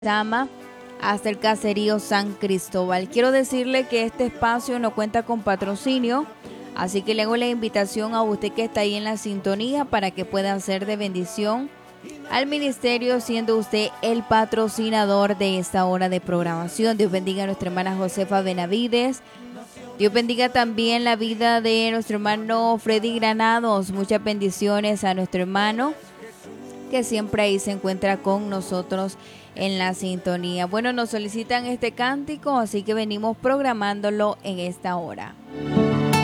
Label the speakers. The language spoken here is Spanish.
Speaker 1: Sama hasta el caserío San Cristóbal. Quiero decirle que este espacio no cuenta con patrocinio, así que le hago la invitación a usted que está ahí en la sintonía para que pueda ser de bendición al ministerio, siendo usted el patrocinador de esta hora de programación. Dios bendiga a nuestra hermana Josefa Benavides. Dios bendiga también la vida de nuestro hermano Freddy Granados. Muchas bendiciones a nuestro hermano que siempre ahí se encuentra con nosotros en la sintonía. Bueno, nos solicitan este cántico, así que venimos programándolo en esta hora.